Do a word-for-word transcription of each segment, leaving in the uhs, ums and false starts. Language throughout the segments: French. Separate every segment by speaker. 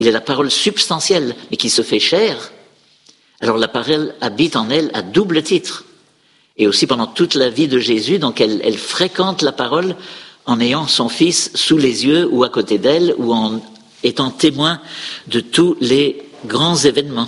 Speaker 1: Il est la parole substantielle, mais qui se fait chair. Alors la parole habite en elle à double titre. Et aussi pendant toute la vie de Jésus, donc elle, elle fréquente la parole en ayant son Fils sous les yeux ou à côté d'elle, ou en étant témoin de tous les grands événements.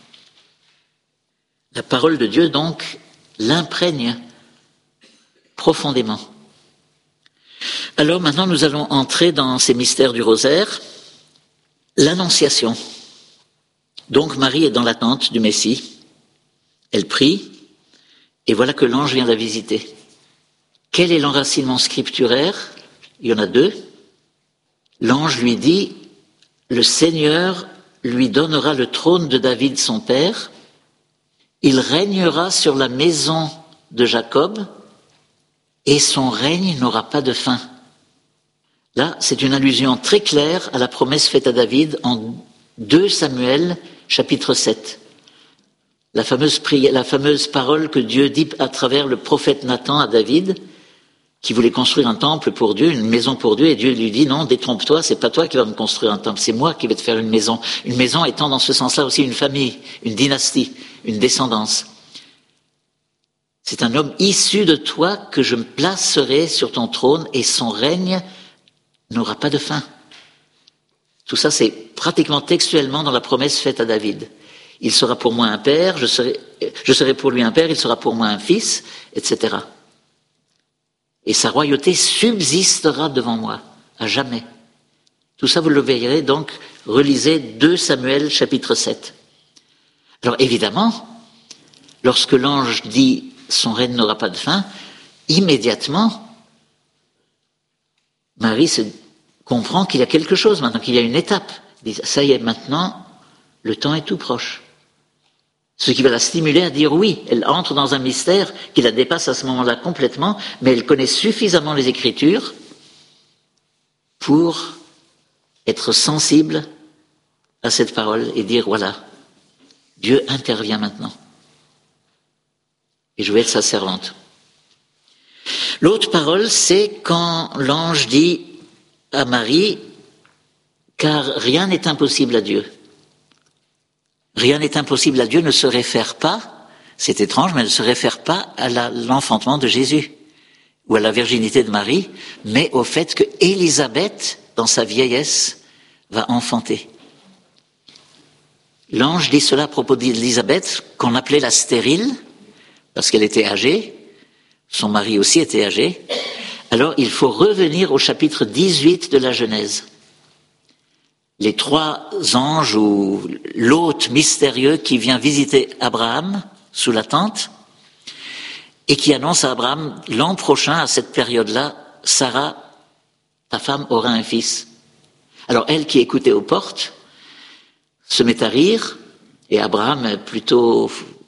Speaker 1: La parole de Dieu, donc, l'imprègne profondément. Alors maintenant, nous allons entrer dans ces mystères du rosaire. L'Annonciation. Donc Marie est dans l'attente du Messie. Elle prie, et voilà que l'ange vient la visiter. Quel est l'enracinement scripturaire? Il y en a deux. L'ange lui dit, le Seigneur lui donnera le trône de David son père, il régnera sur la maison de Jacob, et son règne n'aura pas de fin. Là, c'est une allusion très claire à la promesse faite à David en deux Samuel, chapitre sept. La fameuse, prière, la fameuse parole que Dieu dit à travers le prophète Nathan à David, qui voulait construire un temple pour Dieu, une maison pour Dieu, et Dieu lui dit, non, détrompe-toi, c'est pas toi qui vas me construire un temple, c'est moi qui vais te faire une maison. Une maison étant dans ce sens-là aussi une famille, une dynastie, une descendance. C'est un homme issu de toi que je me placerai sur ton trône et son règne n'aura pas de fin. Tout ça, c'est pratiquement textuellement dans la promesse faite à David. Il sera pour moi un père, je serai, je serai pour lui un père, il sera pour moi un fils, et cetera. Et sa royauté subsistera devant moi, à jamais. Tout ça, vous le verrez, donc, relisez deux Samuel, chapitre sept. Alors, évidemment, lorsque l'ange dit « son règne n'aura pas de fin », immédiatement, Marie se comprend qu'il y a quelque chose maintenant, qu'il y a une étape. Elle dit, ça y est, maintenant, le temps est tout proche. Ce qui va la stimuler à dire oui, elle entre dans un mystère qui la dépasse à ce moment-là complètement, mais elle connaît suffisamment les Écritures pour être sensible à cette parole et dire voilà, Dieu intervient maintenant. Et je vais être sa servante. L'autre parole, c'est quand l'ange dit à Marie, car rien n'est impossible à Dieu. Rien n'est impossible à Dieu ne se réfère pas, c'est étrange, mais ne se réfère pas à la, l'enfantement de Jésus ou à la virginité de Marie, mais au fait que Élisabeth, dans sa vieillesse, va enfanter. L'ange dit cela à propos d'Élisabeth, qu'on appelait la stérile, parce qu'elle était âgée, son mari aussi était âgé. Alors il faut revenir au chapitre dix-huit de la Genèse. Les trois anges ou l'hôte mystérieux qui vient visiter Abraham sous la tente et qui annonce à Abraham, l'an prochain, à cette période-là, Sarah, ta femme, aura un fils. Alors elle qui écoutait aux portes se met à rire et Abraham plutôt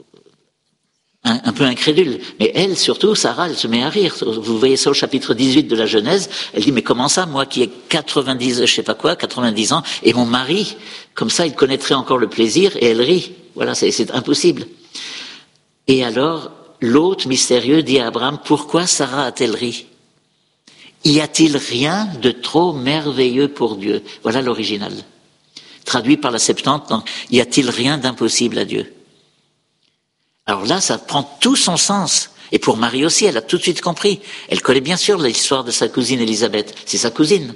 Speaker 1: un, un peu incrédule. Mais elle, surtout, Sarah, elle se met à rire. Vous voyez ça au chapitre dix-huit de la Genèse. Elle dit, mais comment ça, moi qui ai quatre-vingt-dix, je sais pas quoi, quatre-vingt-dix ans, et mon mari, comme ça, il connaîtrait encore le plaisir, et elle rit. Voilà, c'est, c'est impossible. Et alors, l'hôte mystérieux dit à Abraham, pourquoi Sarah a-t-elle ri? Y a-t-il rien de trop merveilleux pour Dieu? Voilà l'original. Traduit par la Septante, donc, y a-t-il rien d'impossible à Dieu? Alors là, ça prend tout son sens. Et pour Marie aussi, elle a tout de suite compris. Elle connaît bien sûr l'histoire de sa cousine Élisabeth. C'est sa cousine.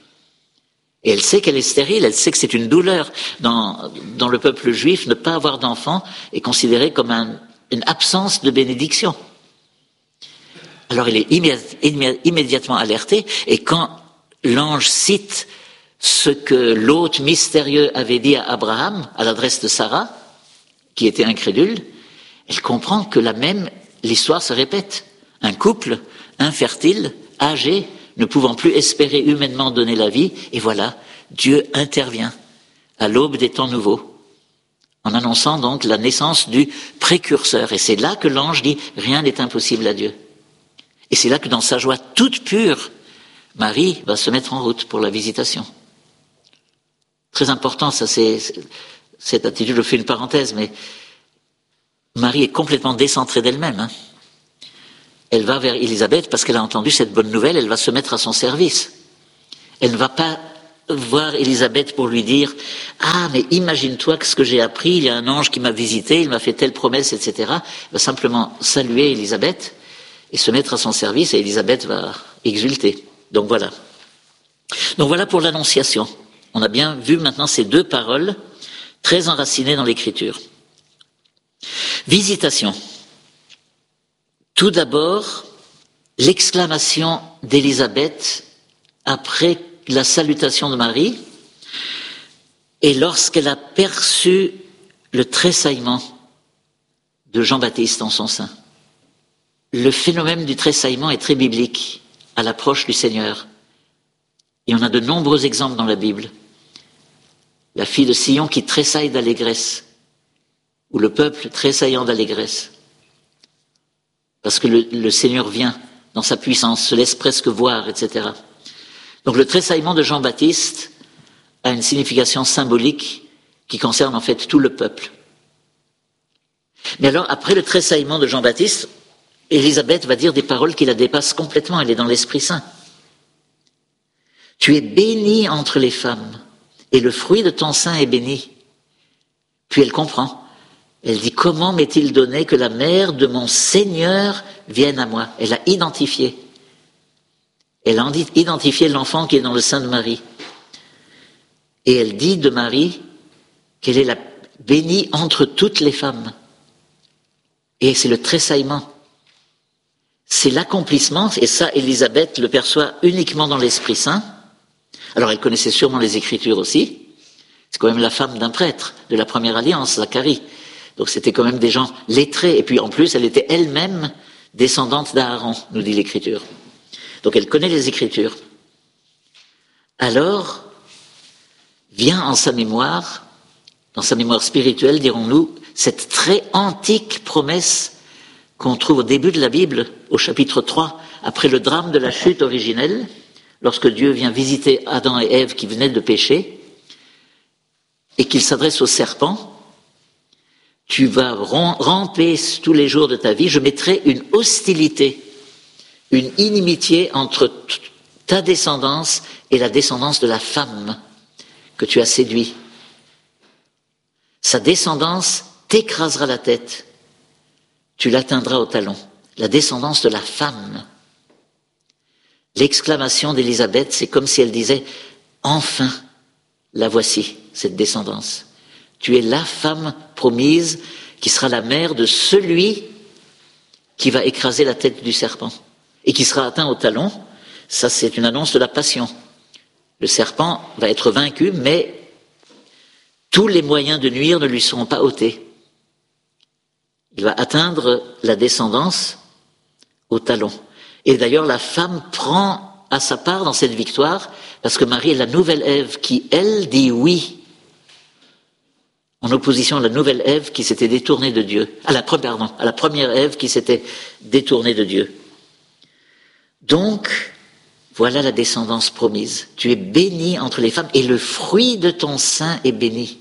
Speaker 1: Et elle sait qu'elle est stérile, elle sait que c'est une douleur. Dans, dans le peuple juif, ne pas avoir d'enfant est considéré comme un, une absence de bénédiction. Alors elle est immédi- immédi- immédiatement alertée. Et quand l'ange cite ce que l'hôte mystérieux avait dit à Abraham, à l'adresse de Sarah, qui était incrédule, elle comprend que la même, l'histoire se répète. Un couple infertile, âgé, ne pouvant plus espérer humainement donner la vie, et voilà, Dieu intervient à l'aube des temps nouveaux, en annonçant donc la naissance du précurseur. Et c'est là que l'ange dit, rien n'est impossible à Dieu. Et c'est là que dans sa joie toute pure, Marie va se mettre en route pour la visitation. Très important, ça c'est, cette attitude, je fais une parenthèse, mais Marie est complètement décentrée d'elle-même. Hein. Elle va vers Élisabeth parce qu'elle a entendu cette bonne nouvelle, elle va se mettre à son service. Elle ne va pas voir Élisabeth pour lui dire « Ah, mais imagine-toi que ce que j'ai appris, il y a un ange qui m'a visité, il m'a fait telle promesse, et cetera » Il va simplement saluer Élisabeth et se mettre à son service, et Élisabeth va exulter. Donc voilà. Donc voilà pour l'Annonciation. On a bien vu maintenant ces deux paroles très enracinées dans l'Écriture. Visitation. Tout d'abord, l'exclamation d'Élisabeth après la salutation de Marie, et lorsqu'elle a perçu le tressaillement de Jean-Baptiste en son sein. Le phénomène du tressaillement est très biblique à l'approche du Seigneur. Et on a de nombreux exemples dans la Bible. La fille de Sion qui tressaille d'allégresse, ou le peuple tressaillant d'allégresse. Parce que le, le Seigneur vient dans sa puissance, se laisse presque voir, et cetera. Donc le tressaillement de Jean-Baptiste a une signification symbolique qui concerne en fait tout le peuple. Mais alors, après le tressaillement de Jean-Baptiste, Élisabeth va dire des paroles qui la dépassent complètement, elle est dans l'Esprit Saint. Tu es bénie entre les femmes, et le fruit de ton sein est béni. Puis elle comprend. Elle dit, comment m'est-il donné que la mère de mon Seigneur vienne à moi? Elle a identifié. Elle a identifié l'enfant qui est dans le sein de Marie. Et elle dit de Marie qu'elle est la bénie entre toutes les femmes. Et c'est le tressaillement. C'est l'accomplissement, et ça, Élisabeth le perçoit uniquement dans l'Esprit Saint. Alors elle connaissait sûrement les Écritures aussi. C'est quand même la femme d'un prêtre de la première alliance, Zacharie. Donc c'était quand même des gens lettrés. Et puis en plus, elle était elle-même descendante d'Aaron, nous dit l'Écriture. Donc elle connaît les Écritures. Alors, vient en sa mémoire, dans sa mémoire spirituelle, dirons-nous, cette très antique promesse qu'on trouve au début de la Bible, au chapitre trois, après le drame de la chute originelle, lorsque Dieu vient visiter Adam et Ève qui venaient de pécher, et qu'il s'adresse au serpent. Tu vas ramper tous les jours de ta vie, je mettrai une hostilité, une inimitié entre ta descendance et la descendance de la femme que tu as séduit. Sa descendance t'écrasera la tête, tu l'atteindras au talon. La descendance de la femme. L'exclamation d'Élisabeth, c'est comme si elle disait « Enfin, la voici, cette descendance. Tu es la femme promise qui sera la mère de celui qui va écraser la tête du serpent et qui sera atteint au talon. » Ça, c'est une annonce de la passion. Le serpent va être vaincu, mais tous les moyens de nuire ne lui seront pas ôtés. Il va atteindre la descendance au talon. Et d'ailleurs, la femme prend à sa part dans cette victoire, parce que Marie est la nouvelle Ève qui, elle, dit oui, en opposition à la nouvelle Ève qui s'était détournée de Dieu, à la, pardon, à la première Ève qui s'était détournée de Dieu. Donc, voilà la descendance promise. Tu es bénie entre les femmes, et le fruit de ton sein est béni.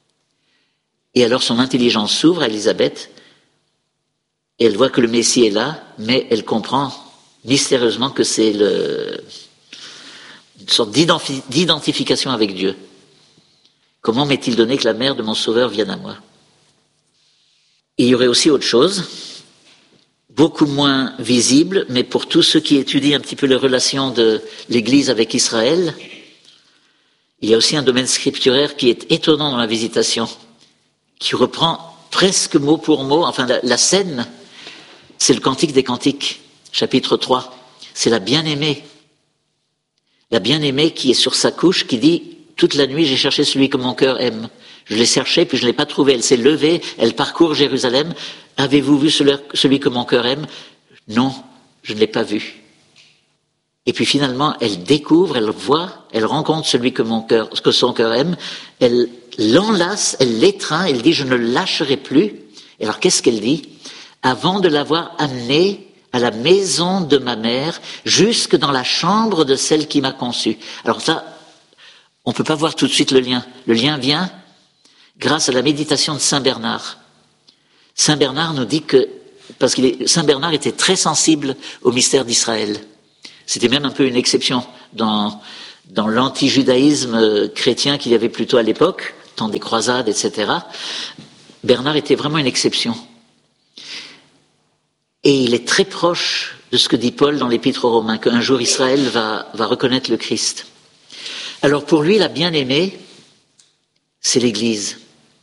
Speaker 1: Et alors son intelligence s'ouvre à Élisabeth, et elle voit que le Messie est là, mais elle comprend mystérieusement que c'est le, une sorte d'identification avec Dieu. Comment m'est-il donné que la mère de mon Sauveur vienne à moi? Et il y aurait aussi autre chose, beaucoup moins visible, mais pour tous ceux qui étudient un petit peu les relations de l'Église avec Israël, il y a aussi un domaine scripturaire qui est étonnant dans la Visitation, qui reprend presque mot pour mot, enfin la, la scène, c'est le Cantique des Cantiques, chapitre trois. C'est la bien-aimée. La bien-aimée qui est sur sa couche, qui dit « Toute la nuit, j'ai cherché celui que mon cœur aime. Je l'ai cherché, puis je ne l'ai pas trouvé. Elle s'est levée, elle parcourt Jérusalem. Avez-vous vu celui que mon cœur aime? Non, je ne l'ai pas vu. » Et puis finalement, elle découvre, elle voit, elle rencontre celui que, mon cœur, que son cœur aime. Elle l'enlace, elle l'étreint, elle dit « Je ne le lâcherai plus. » Et alors qu'est-ce qu'elle dit? « Avant de l'avoir amené à la maison de ma mère, jusque dans la chambre de celle qui m'a conçue. » Alors ça, on ne peut pas voir tout de suite le lien. Le lien vient grâce à la méditation de Saint Bernard. Saint Bernard nous dit que, parce que Saint Bernard était très sensible au mystère d'Israël. C'était même un peu une exception dans dans l'anti-judaïsme chrétien qu'il y avait plutôt à l'époque, temps des croisades, et cetera, Bernard était vraiment une exception. Et il est très proche de ce que dit Paul dans l'Épître aux Romains, qu'un jour Israël va, va reconnaître le Christ. Alors pour lui, la bien-aimée, c'est l'Église.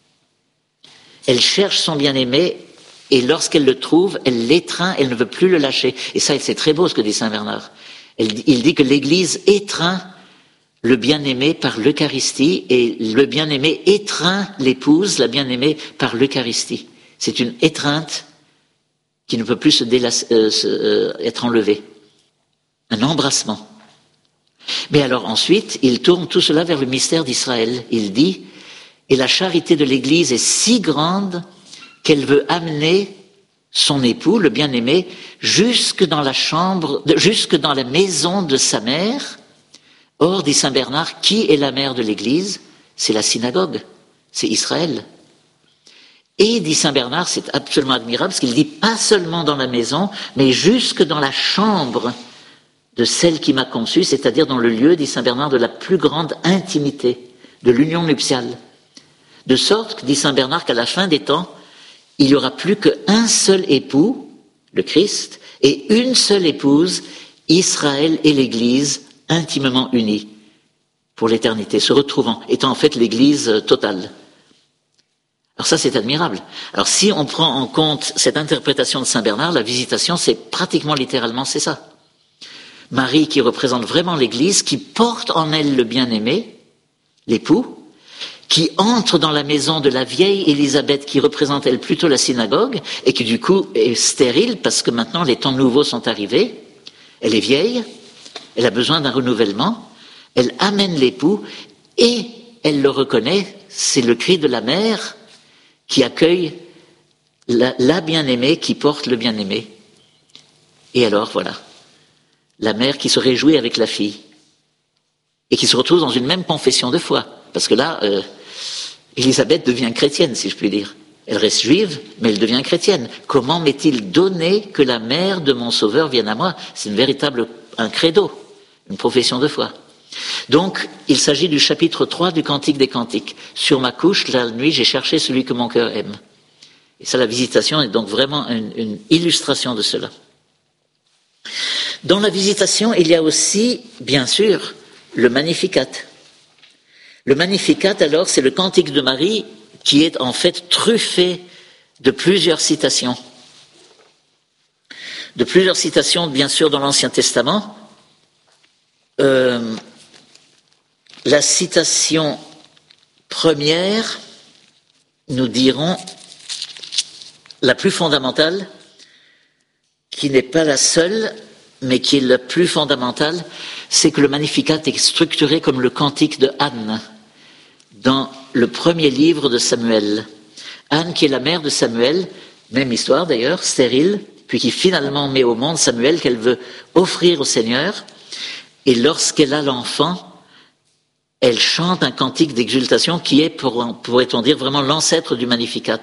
Speaker 1: Elle cherche son bien-aimé, et lorsqu'elle le trouve, elle l'étreint, elle ne veut plus le lâcher. Et ça, c'est très beau ce que dit Saint Bernard. Elle, il dit que l'Église étreint le bien-aimé par l'Eucharistie, et le bien-aimé étreint l'épouse, la bien-aimée, par l'Eucharistie. C'est une étreinte qui ne peut plus se délace, euh, se, euh, être enlevée. Un embrassement. Mais alors ensuite, il tourne tout cela vers le mystère d'Israël. Il dit, et la charité de l'Église est si grande qu'elle veut amener son époux, le bien-aimé, jusque dans la chambre, jusque dans la maison de sa mère. Or, dit saint Bernard, qui est la mère de l'Église? C'est la synagogue, c'est Israël. Et, dit saint Bernard, c'est absolument admirable, parce qu'il dit pas seulement dans la maison, mais jusque dans la chambre de celle qui m'a conçu, c'est-à-dire dans le lieu, dit saint Bernard, de la plus grande intimité, de l'union nuptiale. De sorte que, dit saint Bernard, qu'à la fin des temps, il n'y aura plus qu'un seul époux, le Christ, et une seule épouse, Israël et l'Église, intimement unis pour l'éternité, se retrouvant, étant en fait l'Église totale. Alors ça, c'est admirable. Alors si on prend en compte cette interprétation de saint Bernard, la visitation, c'est pratiquement littéralement, c'est ça. Marie qui représente vraiment l'Église, qui porte en elle le bien-aimé, l'époux, qui entre dans la maison de la vieille Élisabeth, qui représente elle plutôt la synagogue, et qui du coup est stérile, parce que maintenant les temps nouveaux sont arrivés. Elle est vieille, elle a besoin d'un renouvellement, elle amène l'époux, et elle le reconnaît, c'est le cri de la mère qui accueille la, la bien-aimée, qui porte le bien-aimé. Et alors, voilà, la mère qui se réjouit avec la fille, et qui se retrouve dans une même confession de foi, parce que là, euh, Élisabeth devient chrétienne, si je puis dire. Elle reste juive, mais elle devient chrétienne. Comment m'est-il donné que la mère de mon Sauveur vienne à moi? C'est une véritable, un credo, une profession de foi. Donc, il s'agit du chapitre trois du Cantique des Cantiques. Sur ma couche, la nuit, j'ai cherché celui que mon cœur aime. Et ça, la visitation est donc vraiment une, une illustration de cela. Dans la visitation, il y a aussi, bien sûr, le Magnificat. Le Magnificat, alors, c'est le Cantique de Marie qui est en fait truffé de plusieurs citations. De plusieurs citations, bien sûr, dans l'Ancien Testament. Euh, la citation première, nous dirons, la plus fondamentale, qui n'est pas la seule, mais qui est la plus fondamentale, c'est que le Magnificat est structuré comme le cantique de Anne, dans le premier livre de Samuel. Anne, qui est la mère de Samuel, même histoire d'ailleurs, stérile, puis qui finalement met au monde Samuel qu'elle veut offrir au Seigneur, et lorsqu'elle a l'enfant, elle chante un cantique d'exultation qui est, pourrait-on dire, vraiment l'ancêtre du Magnificat.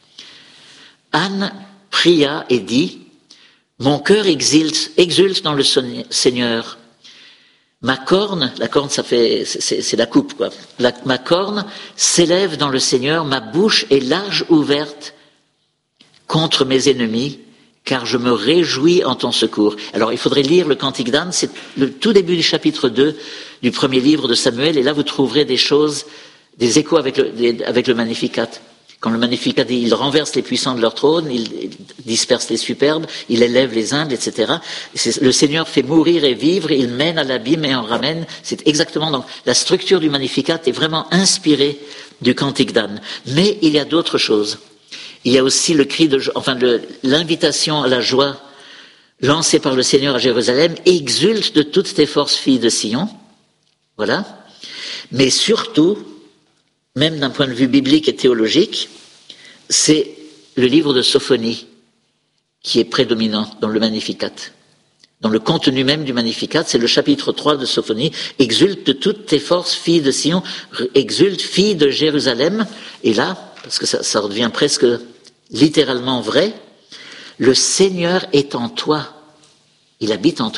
Speaker 1: Anne pria et dit, « Mon cœur exulte, exulte dans le Seigneur. Ma corne, la corne, ça fait, c'est, c'est la coupe, quoi. La, ma corne s'élève dans le Seigneur, ma bouche est large ouverte contre mes ennemis, car je me réjouis en ton secours. » Alors, il faudrait lire le Cantique d'Anne, c'est le tout début du chapitre deux du premier livre de Samuel, et là vous trouverez des choses, des échos avec le, des, avec le Magnificat. Quand le Magnificat dit, il renverse les puissants de leur trône, il disperse les superbes, il élève les humbles, et cetera. Le Seigneur fait mourir et vivre, il mène à l'abîme et en ramène. C'est exactement, donc, la structure du Magnificat est vraiment inspirée du Cantique d'Anne. Mais il y a d'autres choses. Il y a aussi le cri de, enfin, le, l'invitation à la joie lancée par le Seigneur à Jérusalem, exulte de toutes tes forces, filles de Sion. Voilà. Mais surtout, même d'un point de vue biblique et théologique, c'est le livre de Sophonie qui est prédominant dans le Magnificat. Dans le contenu même du Magnificat, c'est le chapitre trois de Sophonie. Exulte de toutes tes forces, filles de Sion, exulte, filles de Jérusalem. Et là, parce que ça, ça devient presque littéralement vrai, le Seigneur est en toi. Il habite en toi.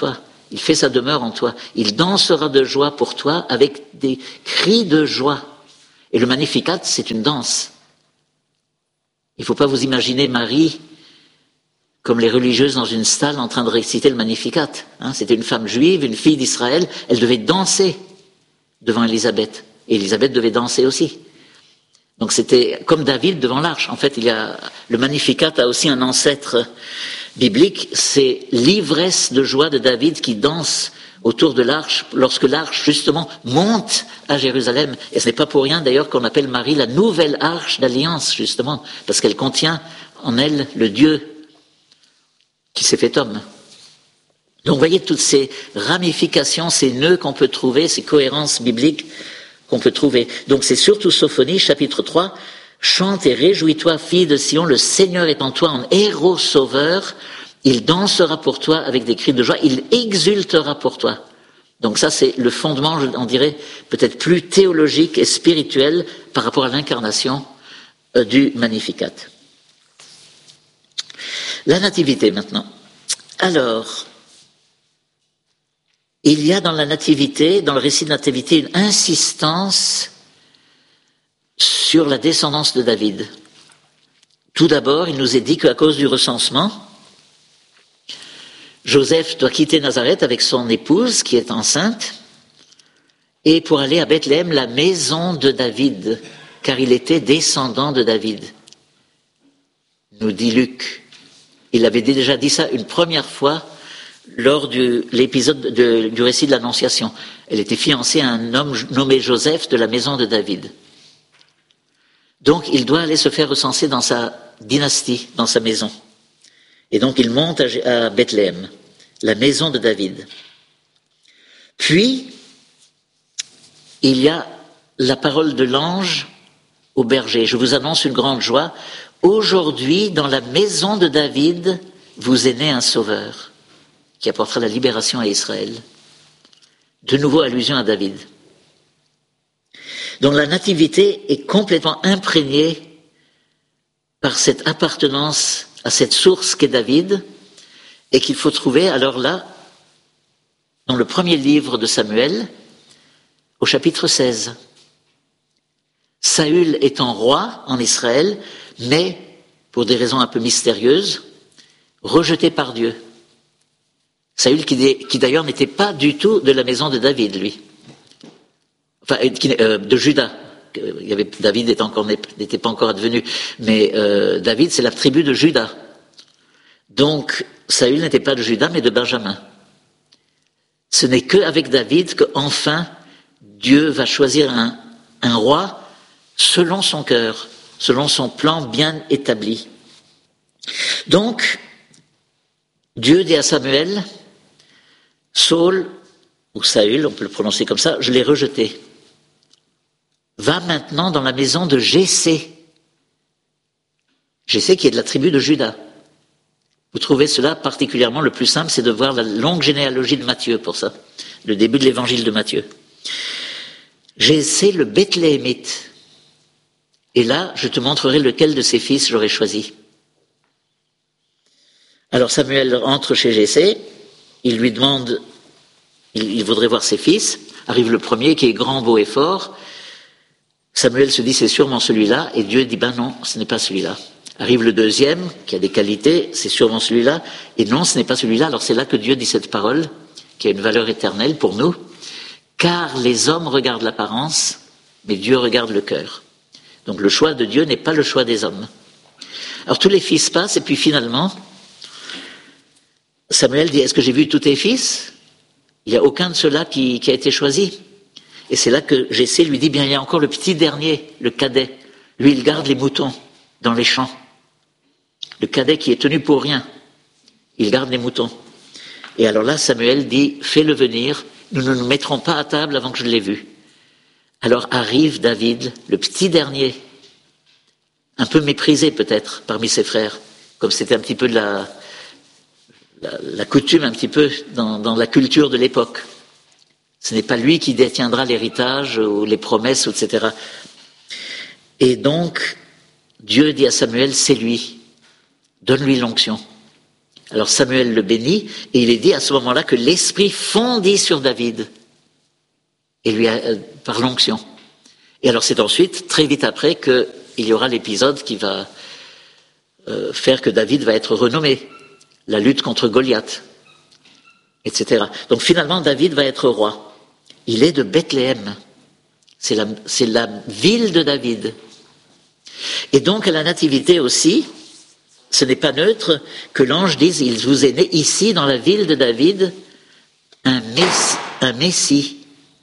Speaker 1: Il fait sa demeure en toi. Il dansera de joie pour toi avec des cris de joie. Et le Magnificat, c'est une danse. Il ne faut pas vous imaginer Marie comme les religieuses dans une stalle en train de réciter le Magnificat. Hein, c'était une femme juive, une fille d'Israël. Elle devait danser devant Élisabeth. Et Élisabeth devait danser aussi. Donc c'était comme David devant l'arche. En fait, il y a, le Magnificat a aussi un ancêtre biblique. C'est l'ivresse de joie de David qui danse autour de l'arche, lorsque l'arche, justement, monte à Jérusalem. Et ce n'est pas pour rien, d'ailleurs, qu'on appelle Marie la nouvelle arche d'alliance, justement, parce qu'elle contient en elle le Dieu qui s'est fait homme. Donc, vous voyez toutes ces ramifications, ces nœuds qu'on peut trouver, ces cohérences bibliques qu'on peut trouver. Donc, c'est surtout Sophonie, chapitre trois, « Chante et réjouis-toi, fille de Sion, le Seigneur est en toi en héros sauveur. Il dansera pour toi avec des cris de joie, il exultera pour toi. » Donc ça, c'est le fondement, on dirait, peut-être plus théologique et spirituel par rapport à l'incarnation euh, du Magnificat. La Nativité, maintenant. Alors, il y a dans la Nativité, dans le récit de la Nativité, une insistance sur la descendance de David. Tout d'abord, il nous est dit qu'à cause du recensement, Joseph doit quitter Nazareth avec son épouse qui est enceinte et pour aller à Bethléem, la maison de David, car il était descendant de David. Nous dit Luc. Il avait déjà dit ça une première fois lors de l'épisode de, du récit de l'Annonciation. Elle était fiancée à un homme nommé Joseph de la maison de David. Donc il doit aller se faire recenser dans sa dynastie, dans sa maison. Et donc il monte à Bethléem, la maison de David. Puis, il y a la parole de l'ange au berger. Je vous annonce une grande joie. Aujourd'hui, dans la maison de David, vous est né un sauveur qui apportera la libération à Israël. De nouveau, allusion à David. Donc la nativité est complètement imprégnée par cette appartenance à cette source qu'est David, et qu'il faut trouver alors là, dans le premier livre de Samuel, au chapitre seize. Saül étant roi en Israël, mais, pour des raisons un peu mystérieuses, rejeté par Dieu. Saül qui, qui d'ailleurs n'était pas du tout de la maison de David, lui. Enfin, euh, de Juda. Il y avait, David n'était, encore, n'était pas encore advenu, mais euh, David, c'est la tribu de Juda. Donc, Saül n'était pas de Juda, mais de Benjamin. Ce n'est qu'avec David qu'enfin, Dieu va choisir un, un roi selon son cœur, selon son plan bien établi. Donc, Dieu dit à Samuel, Saul, ou Saül, on peut le prononcer comme ça, je l'ai rejeté. Va maintenant dans la maison de Jessé. Jessé qui est de la tribu de Juda. Vous trouvez cela particulièrement, le plus simple, c'est de voir la longue généalogie de Matthieu pour ça, le début de l'évangile de Matthieu. Jessé le Bethléemite. Et là, je te montrerai lequel de ses fils j'aurais choisi. Alors Samuel entre chez Jessé, il lui demande, il, il voudrait voir ses fils, arrive le premier qui est grand, beau et fort. Samuel se dit c'est sûrement celui-là, et Dieu dit ben non, ce n'est pas celui-là. Arrive le deuxième, qui a des qualités, c'est sûrement celui-là, et non, ce n'est pas celui-là. Alors c'est là que Dieu dit cette parole, qui a une valeur éternelle pour nous, car les hommes regardent l'apparence, mais Dieu regarde le cœur. Donc le choix de Dieu n'est pas le choix des hommes. Alors tous les fils passent, et puis finalement, Samuel dit, est-ce que j'ai vu tous tes fils? Il n'y a aucun de ceux-là qui, qui a été choisi. Et c'est là que Jessé lui dit, bien il y a encore le petit dernier, le cadet. Lui, il garde les moutons dans les champs. Le cadet qui est tenu pour rien, il garde les moutons. Et alors là, Samuel dit, fais-le venir, nous ne nous mettrons pas à table avant que je l'ai vu. Alors arrive David, le petit dernier, un peu méprisé peut-être parmi ses frères, comme c'était un petit peu de la, la, la coutume, un petit peu dans, dans la culture de l'époque. Ce n'est pas lui qui détiendra l'héritage ou les promesses, et cetera. Et donc, Dieu dit à Samuel, c'est lui, donne-lui l'onction. Alors Samuel le bénit, et il est dit à ce moment-là que l'Esprit fondit sur David, et lui a, euh, par l'onction. Et alors c'est ensuite, très vite après, qu'il y aura l'épisode qui va euh, faire que David va être renommé, la lutte contre Goliath, et cetera. Donc finalement, David va être roi. Il est de Bethléem. C'est la, c'est la ville de David. Et donc à la nativité aussi, ce n'est pas neutre que l'ange dise, il vous est né ici dans la ville de David un, messie, un Messie.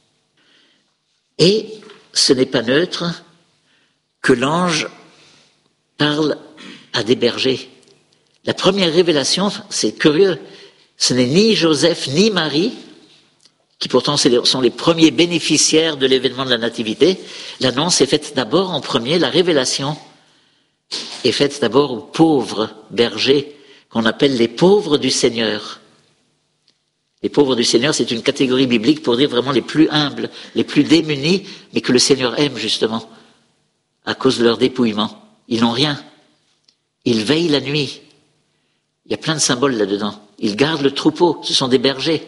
Speaker 1: Et ce n'est pas neutre que l'ange parle à des bergers. La première révélation, c'est curieux, ce n'est ni Joseph ni Marie, qui pourtant sont les premiers bénéficiaires de l'événement de la nativité. L'annonce est faite d'abord en premier, la révélation est faite d'abord aux pauvres bergers, qu'on appelle les pauvres du Seigneur. Les pauvres du Seigneur, c'est une catégorie biblique pour dire vraiment les plus humbles, les plus démunis, mais que le Seigneur aime justement, à cause de leur dépouillement. Ils n'ont rien. Ils veillent la nuit. Il y a plein de symboles là-dedans. Ils gardent le troupeau, ce sont des bergers.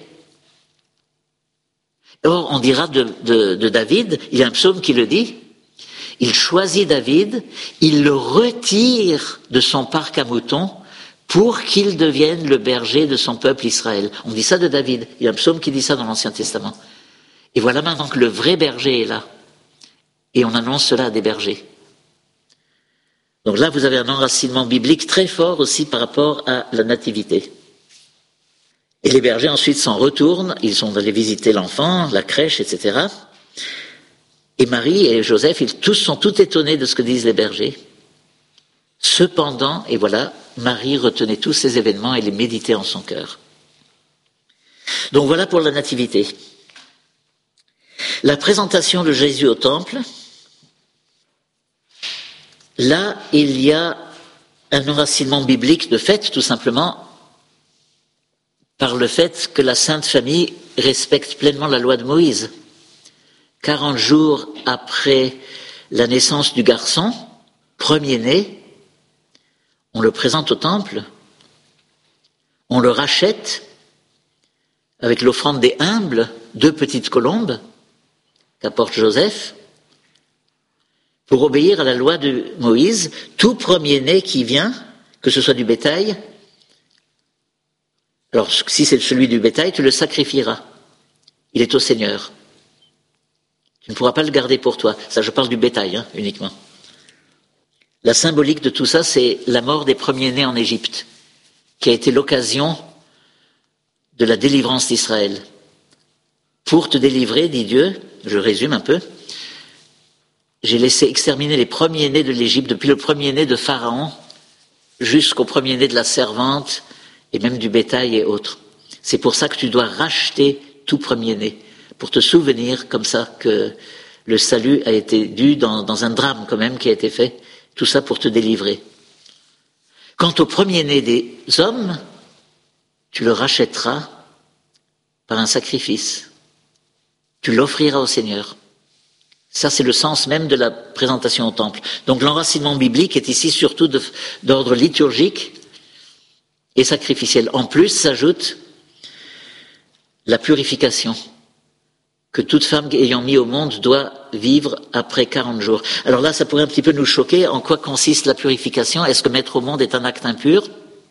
Speaker 1: Or, on dira de, de, de David, il y a un psaume qui le dit, il choisit David, il le retire de son parc à moutons pour qu'il devienne le berger de son peuple Israël. On dit ça de David, il y a un psaume qui dit ça dans l'Ancien Testament. Et voilà maintenant que le vrai berger est là. Et on annonce cela à des bergers. Donc là, vous avez un enracinement biblique très fort aussi par rapport à la nativité. Et les bergers ensuite s'en retournent, ils sont allés visiter l'enfant, la crèche, et cetera. Et Marie et Joseph, ils tous sont tout étonnés de ce que disent les bergers. Cependant, et voilà, Marie retenait tous ces événements et les méditait en son cœur. Donc voilà pour la nativité. La présentation de Jésus au temple, là, il y a un enracinement biblique de fait, tout simplement, par le fait que la Sainte Famille respecte pleinement la loi de Moïse. Quarante jours après la naissance du garçon, premier-né, on le présente au temple, on le rachète avec l'offrande des humbles, deux petites colombes qu'apporte Joseph, pour obéir à la loi de Moïse, tout premier-né qui vient, que ce soit du bétail, alors si c'est celui du bétail, tu le sacrifieras. Il est au Seigneur. Tu ne pourras pas le garder pour toi. Ça, je parle du bétail, hein, uniquement. La symbolique de tout ça, c'est la mort des premiers-nés en Égypte, qui a été l'occasion de la délivrance d'Israël. Pour te délivrer, dit Dieu, je résume un peu, j'ai laissé exterminer les premiers-nés de l'Égypte, depuis le premier-né de Pharaon jusqu'au premier-né de la servante, et même du bétail et autres. C'est pour ça que tu dois racheter tout premier-né, pour te souvenir comme ça que le salut a été dû dans, dans un drame quand même qui a été fait, tout ça pour te délivrer. Quant au premier-né des hommes, tu le rachèteras par un sacrifice. Tu l'offriras au Seigneur. Ça, c'est le sens même de la présentation au temple. Donc l'enracinement biblique est ici surtout de, d'ordre liturgique et sacrificiel. En plus, s'ajoute la purification que toute femme ayant mis au monde doit vivre après quarante jours. Alors là, ça pourrait un petit peu nous choquer. En quoi consiste la purification? Est-ce que mettre au monde est un acte impur?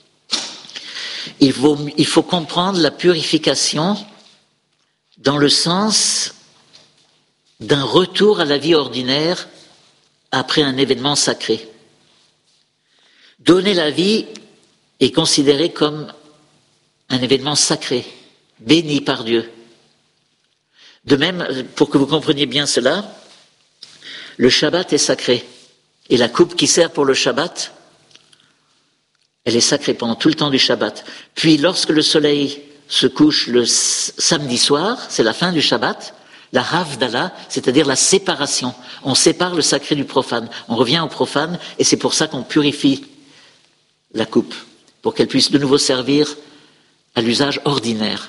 Speaker 1: Il faut, il faut comprendre la purification dans le sens d'un retour à la vie ordinaire après un événement sacré. Donner la vie est considéré comme un événement sacré, béni par Dieu. De même, pour que vous compreniez bien cela, le Shabbat est sacré. Et la coupe qui sert pour le Shabbat, elle est sacrée pendant tout le temps du Shabbat. Puis lorsque le soleil se couche le samedi soir, c'est la fin du Shabbat, la Havdalah, c'est-à-dire la séparation. On sépare le sacré du profane. On revient au profane et c'est pour ça qu'on purifie la coupe, pour qu'elle puisse de nouveau servir à l'usage ordinaire.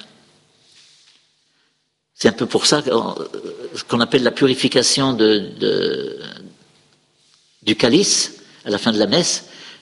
Speaker 1: C'est un peu pour ça qu'on appelle la purification de, de, du calice, à la fin de la messe,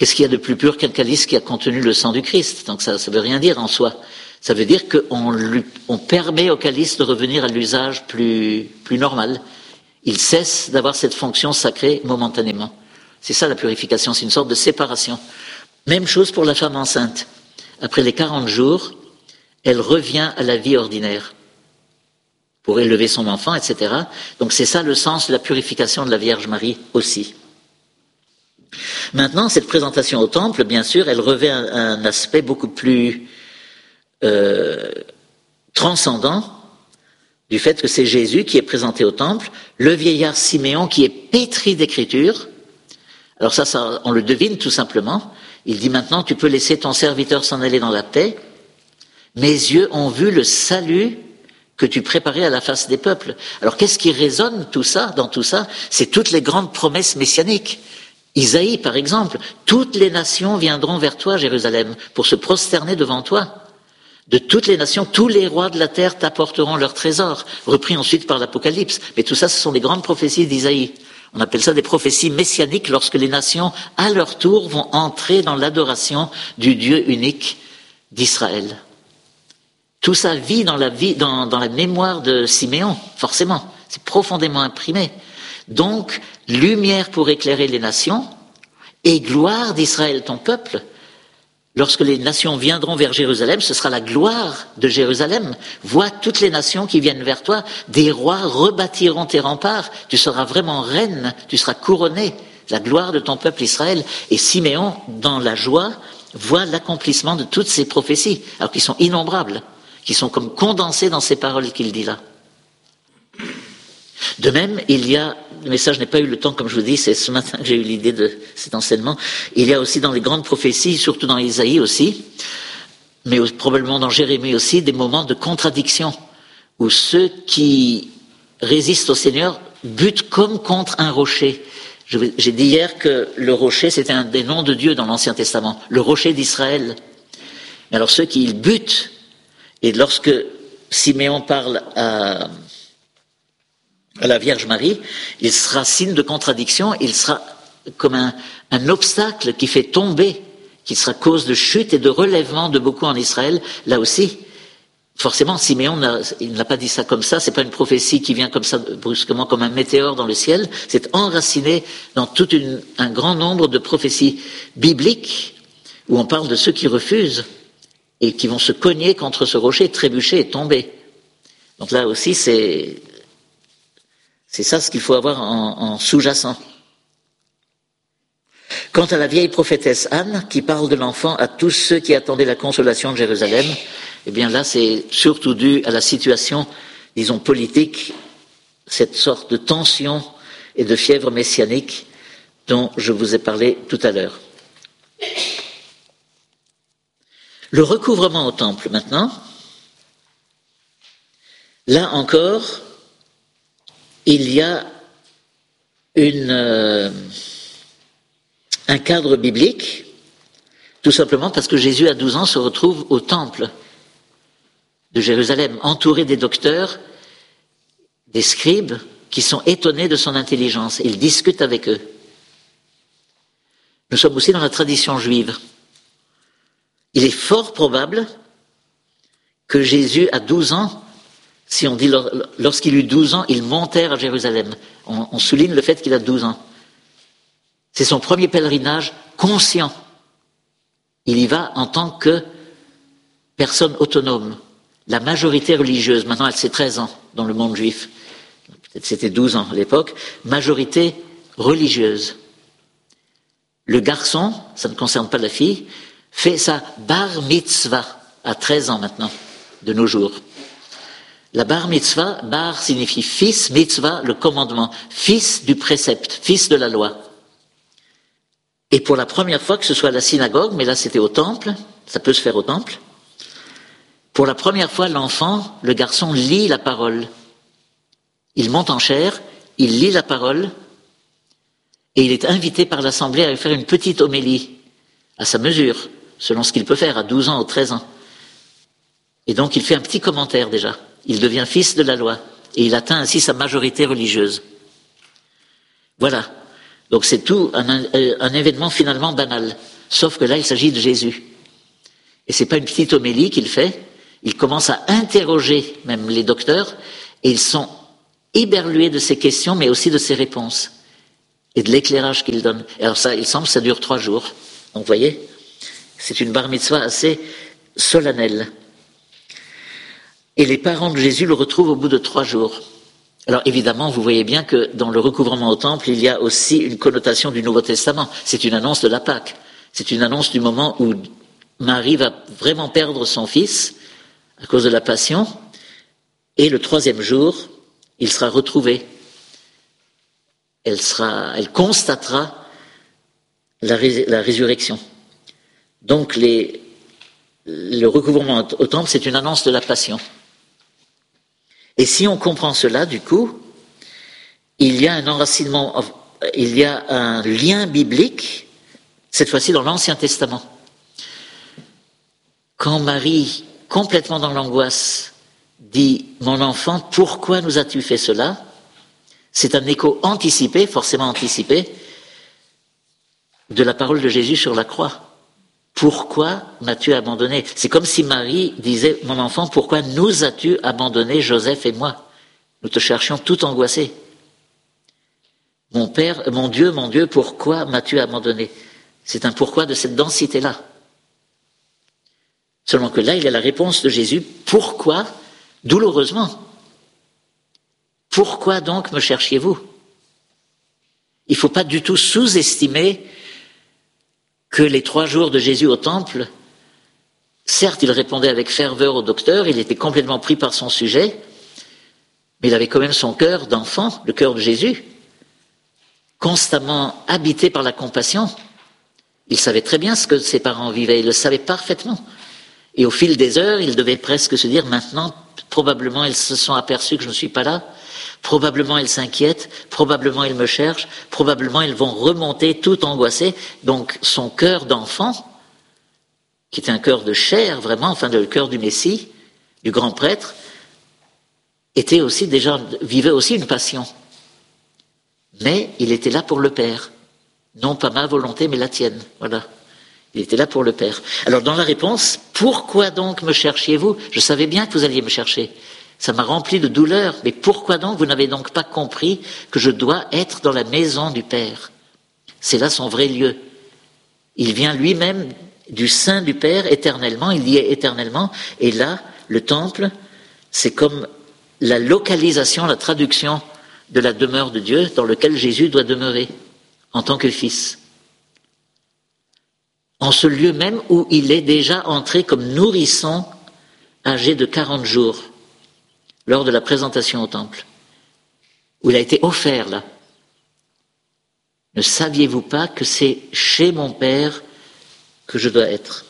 Speaker 1: Qu'est-ce qu'il y a de plus pur qu'un calice qui a contenu le sang du Christ? Donc ça ne veut rien dire en soi. Ça veut dire qu'on on permet au calice de revenir à l'usage plus, plus normal. Il cesse d'avoir cette fonction sacrée momentanément. C'est ça la purification, c'est une sorte de séparation. Même chose pour la femme enceinte. Après les quarante jours, elle revient à la vie ordinaire pour élever son enfant, et cetera. Donc c'est ça le sens de la purification de la Vierge Marie aussi. Maintenant, cette présentation au temple, bien sûr, elle revêt un, un aspect beaucoup plus euh, transcendant du fait que c'est Jésus qui est présenté au temple, le vieillard Siméon qui est pétri d'écriture. Alors ça, ça, on le devine tout simplement. Il dit maintenant, tu peux laisser ton serviteur s'en aller dans la paix. Mes yeux ont vu le salut que tu préparais à la face des peuples. Alors qu'est-ce qui résonne tout ça, dans tout ça? C'est toutes les grandes promesses messianiques. Isaïe, par exemple, toutes les nations viendront vers toi, Jérusalem, pour se prosterner devant toi. De toutes les nations, tous les rois de la terre t'apporteront leurs trésors, repris ensuite par l'Apocalypse. Mais tout ça, ce sont des grandes prophéties d'Isaïe. On appelle ça des prophéties messianiques lorsque les nations, à leur tour, vont entrer dans l'adoration du Dieu unique d'Israël. Tout ça vit dans la vie, dans, dans la mémoire de Siméon, forcément. C'est profondément imprimé. Donc, lumière pour éclairer les nations et gloire d'Israël, ton peuple. Lorsque les nations viendront vers Jérusalem, ce sera la gloire de Jérusalem. Vois toutes les nations qui viennent vers toi. Des rois rebâtiront tes remparts. Tu seras vraiment reine, tu seras couronnée. La gloire de ton peuple Israël. Et Siméon, dans la joie, voit l'accomplissement de toutes ces prophéties, alors qu'ils sont innombrables, qui sont comme condensées dans ces paroles qu'il dit là. De même, il y a, mais ça je n'ai pas eu le temps, comme je vous dis, c'est ce matin que j'ai eu l'idée de cet enseignement, il y a aussi dans les grandes prophéties, surtout dans Isaïe aussi, mais probablement dans Jérémie aussi, des moments de contradiction, où ceux qui résistent au Seigneur butent comme contre un rocher. J'ai dit hier que le rocher, c'était un des noms de Dieu dans l'Ancien Testament, le rocher d'Israël. Mais alors ceux qui butent, et lorsque Siméon parle à... à la Vierge Marie, il sera signe de contradiction, il sera comme un, un obstacle qui fait tomber, qui sera cause de chute et de relèvement de beaucoup en Israël, là aussi. Forcément, Siméon n'a, il n'a pas dit ça comme ça, c'est pas une prophétie qui vient comme ça brusquement, comme un météore dans le ciel, c'est enraciné dans tout une, un grand nombre de prophéties bibliques où on parle de ceux qui refusent et qui vont se cogner contre ce rocher, trébucher et tomber. Donc là aussi, c'est... C'est ça ce qu'il faut avoir en, en sous-jacent. Quant à la vieille prophétesse Anne, qui parle de l'enfant à tous ceux qui attendaient la consolation de Jérusalem, eh bien là, c'est surtout dû à la situation, disons, politique, cette sorte de tension et de fièvre messianique dont je vous ai parlé tout à l'heure. Le recouvrement au temple, maintenant. Là encore, il y a une, euh, un cadre biblique, tout simplement parce que Jésus, à douze ans, se retrouve au temple de Jérusalem, entouré des docteurs, des scribes, qui sont étonnés de son intelligence. Il discute avec eux. Nous sommes aussi dans la tradition juive. Il est fort probable que Jésus, à douze ans, si on dit lorsqu'il eut douze ans, ils montèrent à Jérusalem. On, on souligne le fait qu'il a douze ans. C'est son premier pèlerinage conscient. Il y va en tant que personne autonome. La majorité religieuse, maintenant elle c'est treize ans dans le monde juif. Peut-être c'était douze ans à l'époque. Majorité religieuse. Le garçon, ça ne concerne pas la fille, fait sa bar mitzvah à treize ans maintenant, de nos jours. La bar mitzvah, bar signifie fils, mitzvah, le commandement, fils du précepte, fils de la loi. Et pour la première fois, que ce soit à la synagogue, mais là c'était au temple, ça peut se faire au temple, pour la première fois, l'enfant, le garçon, lit la parole. Il monte en chair, il lit la parole, et il est invité par l'Assemblée à faire une petite homélie, à sa mesure, selon ce qu'il peut faire, à douze ans ou treize ans. Et donc il fait un petit commentaire déjà. Il devient fils de la loi et il atteint ainsi sa majorité religieuse. Voilà. Donc c'est tout un, un événement finalement banal. sauf que là, il s'agit de Jésus. Et c'est pas une petite homélie qu'il fait, il commence à interroger même les docteurs, et ils sont éberlués de ses questions, mais aussi de ses réponses, et de l'éclairage qu'il donne. Et alors ça, il semble que ça dure trois jours. Donc vous voyez, c'est une bar mitzvah assez solennelle. Et les parents de Jésus le retrouvent au bout de trois jours. Alors évidemment, vous voyez bien que dans le recouvrement au temple, il y a aussi une connotation du Nouveau Testament. C'est une annonce de la Pâque. C'est une annonce du moment où Marie va vraiment perdre son fils à cause de la passion. Et le troisième jour, il sera retrouvé. Elle sera, elle constatera la, rés, la résurrection. Donc les, le recouvrement au temple, c'est une annonce de la passion. Et si on comprend cela, du coup, il y a un enracinement, il y a un lien biblique, cette fois-ci dans l'Ancien Testament. Quand Marie, complètement dans l'angoisse, dit « Mon enfant, pourquoi nous as-tu fait cela ?» C'est un écho anticipé, forcément anticipé, de la parole de Jésus sur la croix. Pourquoi m'as-tu abandonné? C'est comme si Marie disait, mon enfant, pourquoi nous as-tu abandonné, Joseph et moi? Nous te cherchions tout angoissés. Mon Père, mon Dieu, mon Dieu, pourquoi m'as-tu abandonné? C'est un pourquoi de cette densité-là. Seulement que là, il y a la réponse de Jésus. Pourquoi? Douloureusement. Pourquoi donc me cherchiez-vous? Il ne faut pas du tout sous-estimer que les trois jours de Jésus au temple, certes, il répondait avec ferveur au docteur, il était complètement pris par son sujet, mais il avait quand même son cœur d'enfant, le cœur de Jésus, constamment habité par la compassion. Il savait très bien ce que ses parents vivaient, il le savait parfaitement. Et au fil des heures, il devait presque se dire, maintenant, probablement, ils se sont aperçus que je ne suis pas là, probablement ils s'inquiètent, probablement ils me cherchent, probablement ils vont remonter tout angoissés. Donc son cœur d'enfant, qui était un cœur de chair vraiment, enfin le cœur du Messie, du grand prêtre, était aussi déjà, vivait aussi une passion. Mais il était là pour le Père. Non pas ma volonté, mais la tienne. Voilà. Il était là pour le Père. Alors dans la réponse, pourquoi donc me cherchiez-vous? Je savais bien que vous alliez me chercher. Ça m'a rempli de douleur. Mais pourquoi donc vous n'avez donc pas compris que je dois être dans la maison du Père? C'est là son vrai lieu. Il vient lui-même du sein du Père éternellement, il y est éternellement. Et là, le temple, c'est comme la localisation, la traduction de la demeure de Dieu dans laquelle Jésus doit demeurer en tant que Fils. En ce lieu même où il est déjà entré comme nourrisson âgé de quarante jours, lors de la présentation au temple, où il a été offert là. Ne saviez-vous pas que c'est chez mon Père que je dois être?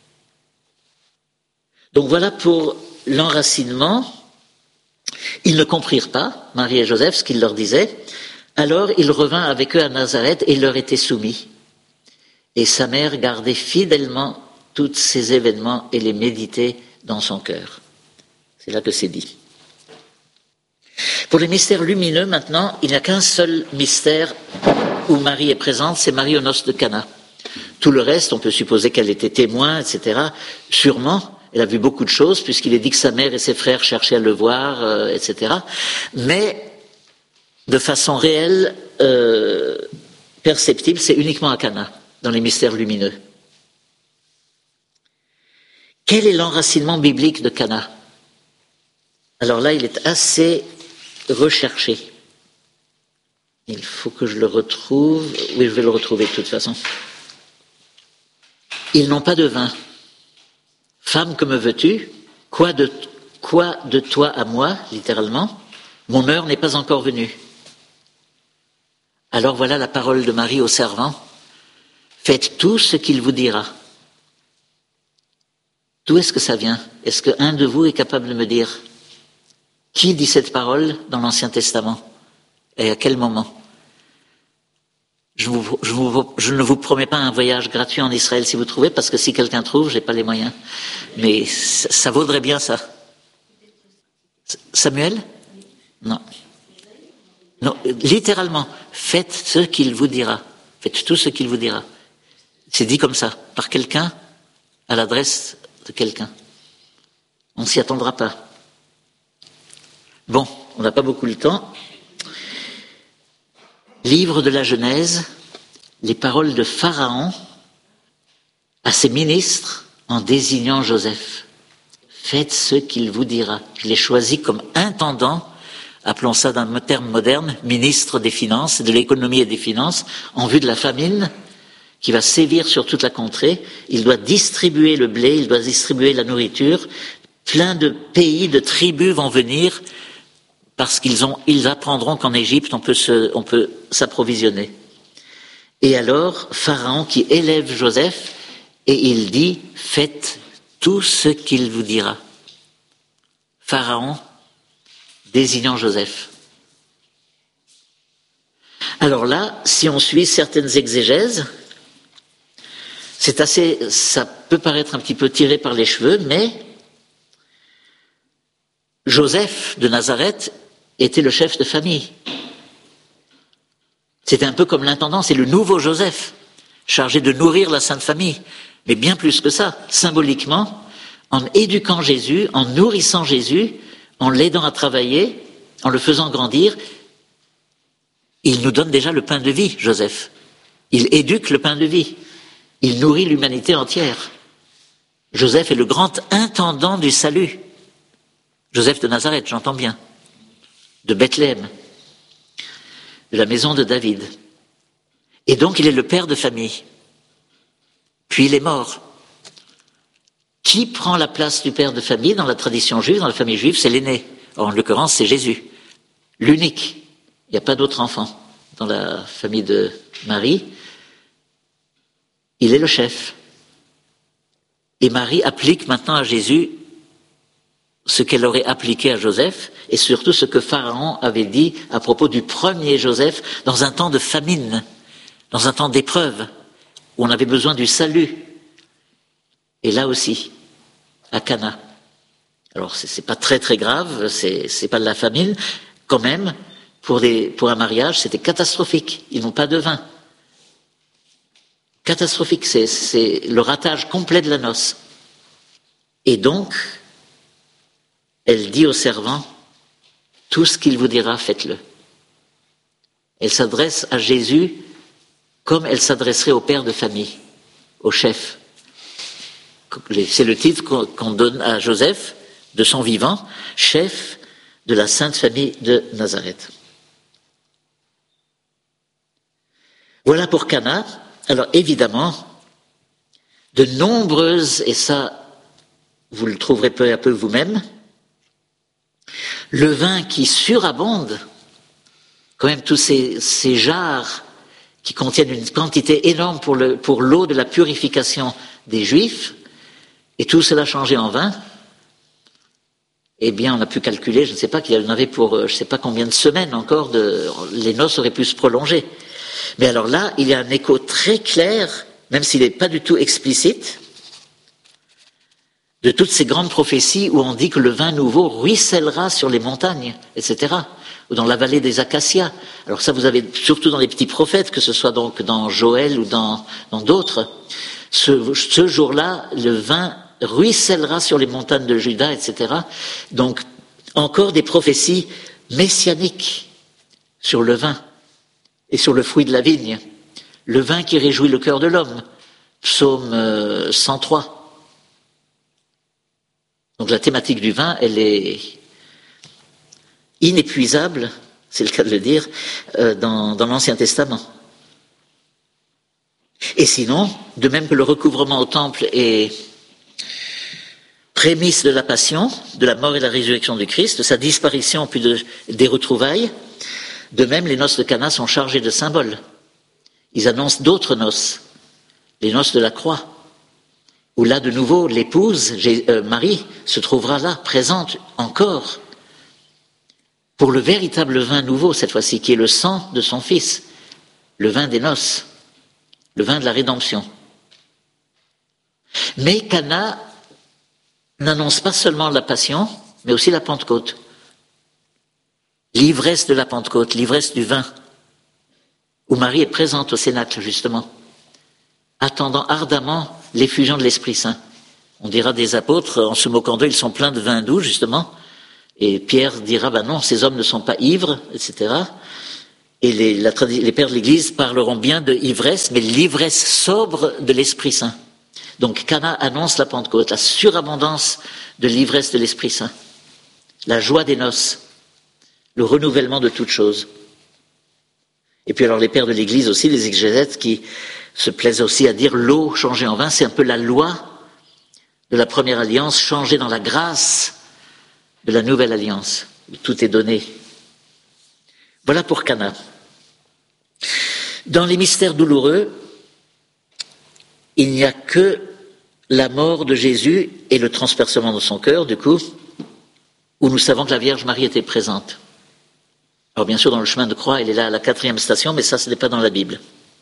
Speaker 1: Donc voilà pour l'enracinement. Ils ne comprirent pas, Marie et Joseph, ce qu'il leur disait. Alors il revint avec eux à Nazareth et il leur était soumis. Et sa mère gardait fidèlement tous ces événements et les méditait dans son cœur. C'est là que c'est dit. Pour les mystères lumineux, maintenant, il n'y a qu'un seul mystère où Marie est présente, c'est Marie aux noces de Cana. Tout le reste, on peut supposer qu'elle était témoin, et cetera. Sûrement, elle a vu beaucoup de choses, puisqu'il est dit que sa mère et ses frères cherchaient à le voir, euh, et cetera. Mais, de façon réelle, euh, perceptible, c'est uniquement à Cana, dans les mystères lumineux. Quel est l'enracinement biblique de Cana? Alors là, il est assez recherché. Il faut que je le retrouve. Oui, je vais le retrouver de toute façon. Ils n'ont pas de vin. Femme, que me veux-tu? Quoi de, quoi de toi à moi, littéralement? Mon heure n'est pas encore venue. Alors voilà la parole de Marie au servant. Faites tout ce qu'il vous dira. D'où est-ce que ça vient? Est-ce qu'un de vous est capable de me dire qui dit cette parole dans l'Ancien Testament? Et à quel moment? je, vous, je, vous, je ne vous promets pas un voyage gratuit en Israël si vous trouvez, parce que si quelqu'un trouve, je n'ai pas les moyens. Mais ça, ça vaudrait bien ça. Samuel? Non. Non, littéralement, faites ce qu'il vous dira. Faites tout ce qu'il vous dira. C'est dit comme ça, par quelqu'un, à l'adresse de quelqu'un. On ne s'y attendra pas. Bon, on n'a pas beaucoup de temps. Livre de la Genèse, les paroles de Pharaon à ses ministres en désignant Joseph. Faites ce qu'il vous dira. Je l'ai choisi comme intendant, appelons ça d'un terme moderne, ministre des Finances, de l'économie et des finances, en vue de la famine qui va sévir sur toute la contrée. Il doit distribuer le blé, il doit distribuer la nourriture. Plein de pays, de tribus vont venir parce qu'ils ont, ils apprendront qu'en Égypte on peut se, on peut s'approvisionner. Et alors, Pharaon qui élève Joseph, et il dit, faites tout ce qu'il vous dira. Pharaon désignant Joseph. Alors là, si on suit certaines exégèses, c'est assez, ça peut paraître un petit peu tiré par les cheveux, mais Joseph de Nazareth était le chef de famille. C'était un peu comme l'intendant, c'est le nouveau Joseph, chargé de nourrir la Sainte Famille. Mais bien plus que ça, symboliquement, en éduquant Jésus, en nourrissant Jésus, en l'aidant à travailler, en le faisant grandir, il nous donne déjà le pain de vie, Joseph. Il éduque le pain de vie. Il nourrit l'humanité entière. Joseph est le grand intendant du salut. Joseph de Nazareth, j'entends bien. De Bethléem. De la maison de David. Et donc il est le père de famille. Puis il est mort. Qui prend la place du père de famille dans la tradition juive, dans la famille juive? C'est l'aîné. En l'occurrence, c'est Jésus. L'unique. Il n'y a pas d'autre enfant dans la famille de Marie. Il est le chef. Et Marie applique maintenant à Jésus ce qu'elle aurait appliqué à Joseph, et surtout ce que Pharaon avait dit à propos du premier Joseph dans un temps de famine, dans un temps d'épreuve, où on avait besoin du salut. Et là aussi, à Cana. Alors c'est, c'est pas très très grave, c'est, c'est pas de la famine, quand même, pour, des, pour un mariage, c'était catastrophique. Ils n'ont pas de vin. Catastrophique, c'est, c'est le ratage complet de la noce. Et donc, elle dit au servant, tout ce qu'il vous dira, faites-le. Elle s'adresse à Jésus comme elle s'adresserait au père de famille, au chef. C'est le titre qu'on donne à Joseph, de son vivant, chef de la Sainte Famille de Nazareth. Voilà pour Cana. Alors évidemment, de nombreuses, et ça, vous le trouverez peu à peu vous-même, le vin qui surabonde, quand même tous ces, ces jarres qui contiennent une quantité énorme pour, le, pour l'eau de la purification des Juifs, et tout cela changé en vin, eh bien on a pu calculer, je ne sais pas, qu'il y en avait pour je ne sais pas combien de semaines encore, de, les noces auraient pu se prolonger. Mais alors là, il y a un écho très clair, même s'il n'est pas du tout explicite, de toutes ces grandes prophéties où on dit que le vin nouveau ruissellera sur les montagnes, et cetera, ou dans la vallée des acacias. Alors ça, vous avez surtout dans les petits prophètes, que ce soit donc dans Joël ou dans, dans d'autres, ce, ce jour-là, le vin ruissellera sur les montagnes de Juda, et cetera. Donc, encore des prophéties messianiques sur le vin et sur le fruit de la vigne. Le vin qui réjouit le cœur de l'homme. Psaume cent trois. Donc la thématique du vin, elle est inépuisable, c'est le cas de le dire, dans, dans l'Ancien Testament. Et sinon, de même que le recouvrement au temple est prémisse de la passion, de la mort et de la résurrection du Christ, de sa disparition puis de, des retrouvailles, de même les noces de Cana sont chargées de symboles. Ils annoncent d'autres noces, les noces de la croix, où là de nouveau l'épouse, euh, Marie, se trouvera là, présente encore, pour le véritable vin nouveau cette fois-ci, qui est le sang de son fils, le vin des noces, le vin de la rédemption. Mais Cana n'annonce pas seulement la passion, mais aussi la Pentecôte. L'ivresse de la Pentecôte, l'ivresse du vin, où Marie est présente au Cénacle, justement. attendant ardemment l'effusion de l'Esprit Saint. On dira des apôtres, en se moquant d'eux, ils sont pleins de vin doux, justement. Et Pierre dira, ben non, ces hommes ne sont pas ivres, et cetera. Et les, la, les pères de l'Église parleront bien de ivresse, mais l'ivresse sobre de l'Esprit Saint. Donc Cana annonce la Pentecôte, la surabondance de l'ivresse de l'Esprit Saint, la joie des noces, le renouvellement de toutes choses. Et puis alors les pères de l'Église aussi, les exégètes, qui se plaisent aussi à dire l'eau changée en vin, c'est un peu la loi de la première alliance changée dans la grâce de la nouvelle alliance. Tout est donné. Voilà pour Cana. Dans les mystères douloureux, il n'y a que la mort de Jésus et le transpercement de son cœur, du coup, où nous savons que la Vierge Marie était présente. Alors bien sûr, dans le chemin de croix, elle est là à la quatrième station, mais ça, ce n'est pas dans la Bible.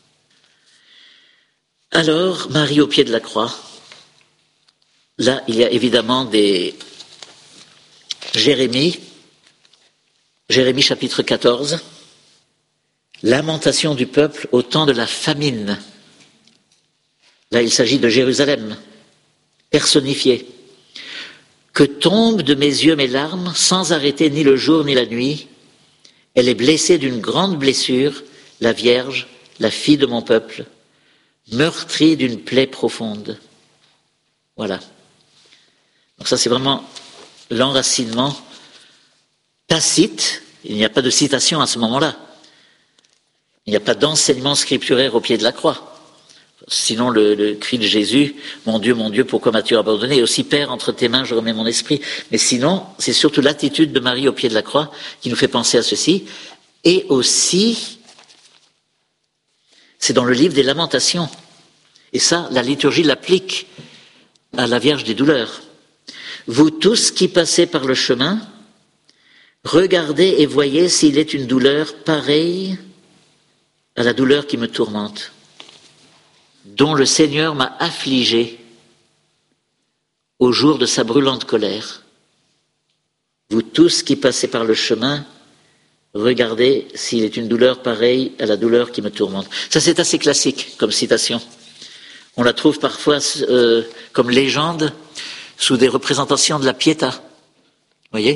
Speaker 1: Alors, Marie au pied de la croix. Là, il y a évidemment des Jérémie, Jérémie chapitre quatorze, lamentation du peuple au temps de la famine. Là, il s'agit de Jérusalem, personnifiée. Que tombent de mes yeux mes larmes, sans arrêter ni le jour ni la nuit. Elle est blessée d'une grande blessure, la Vierge, la fille de mon peuple, meurtrie d'une plaie profonde. Voilà. Donc ça, c'est vraiment l'enracinement tacite. Il n'y a pas de citation à ce moment-là. Il n'y a pas d'enseignement scripturaire au pied de la croix. Sinon, le, le cri de Jésus, « Mon Dieu, mon Dieu, pourquoi m'as-tu abandonné ?» et aussi « Père, entre tes mains, je remets mon esprit. » Mais sinon, c'est surtout l'attitude de Marie au pied de la croix qui nous fait penser à ceci. Et aussi, c'est dans le livre des Lamentations. Et ça, la liturgie l'applique à la Vierge des douleurs. « Vous tous qui passez par le chemin, regardez et voyez s'il est une douleur pareille à la douleur qui me tourmente, dont le Seigneur m'a affligé au jour de sa brûlante colère. Vous tous qui passez par le chemin, regardez s'il est une douleur pareille à la douleur qui me tourmente. » Ça, c'est assez classique comme citation. On la trouve parfois euh, comme légende sous des représentations de la Pietà. Vous voyez ?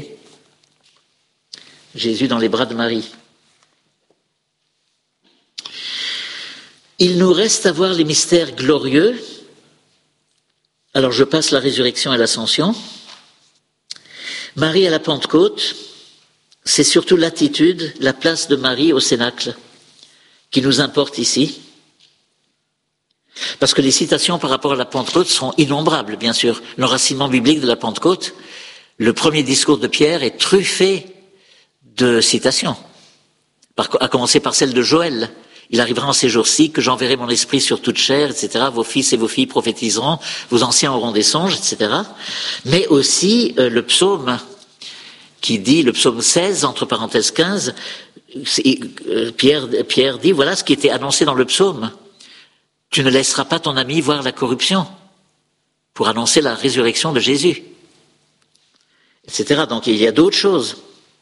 Speaker 1: Jésus dans les bras de Marie. Il nous reste à voir les mystères glorieux. Alors je passe la résurrection et l'ascension. Marie à la Pentecôte, c'est surtout l'attitude, la place de Marie au Cénacle qui nous importe ici. Parce que les citations par rapport à la Pentecôte sont innombrables, bien sûr. L'enracinement biblique de la Pentecôte, le premier discours de Pierre est truffé de citations, à commencer par celle de Joël. Il arrivera en ces jours-ci que j'enverrai mon esprit sur toute chair, et cetera. Vos fils et vos filles prophétiseront, vos anciens auront des songes, et cetera. Mais aussi euh, le psaume qui dit, le psaume seize, entre parenthèses quinze, euh, Pierre, Pierre dit, voilà ce qui était annoncé dans le psaume. Tu ne laisseras pas ton ami voir la corruption, pour annoncer la résurrection de Jésus, et cetera. Donc il y a d'autres choses.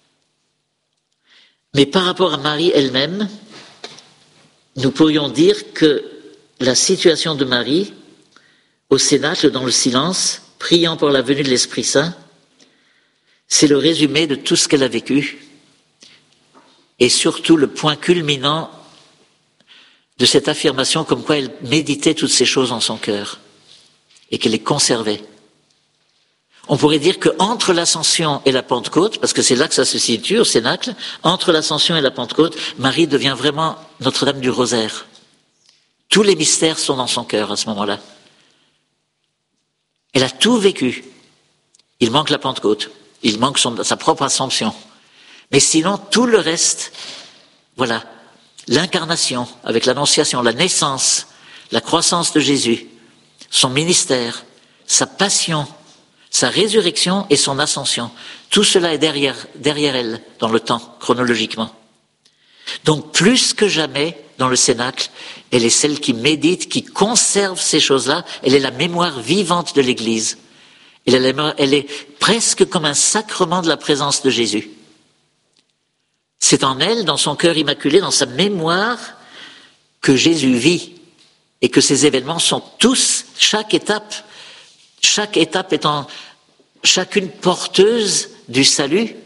Speaker 1: Mais par rapport à Marie elle-même, nous pourrions dire que la situation de Marie, au Cénacle, dans le silence, priant pour la venue de l'Esprit Saint, c'est le résumé de tout ce qu'elle a vécu, et surtout le point culminant de cette affirmation comme quoi elle méditait toutes ces choses en son cœur, et qu'elle les conservait. On pourrait dire qu'entre l'Ascension et la Pentecôte, parce que c'est là que ça se situe, au Cénacle, entre l'Ascension et la Pentecôte, Marie devient vraiment Notre-Dame du Rosaire. Tous les mystères sont dans son cœur à ce moment-là. Elle a tout vécu. Il manque la Pentecôte, il manque son, sa propre Assomption. Mais sinon, tout le reste, voilà, l'incarnation avec l'Annonciation, la naissance, la croissance de Jésus, son ministère, sa passion, sa résurrection et son ascension. Tout cela est derrière, derrière elle, dans le temps, chronologiquement. Donc, plus que jamais, dans le Cénacle, elle est celle qui médite, qui conserve ces choses-là. Elle est la mémoire vivante de l'Église. Elle est, la, elle est presque comme un sacrement de la présence de Jésus. C'est en elle, dans son cœur immaculé, dans sa mémoire, que Jésus vit. et que ces événements sont tous, chaque étape, chaque étape étant chacune porteuse du salut,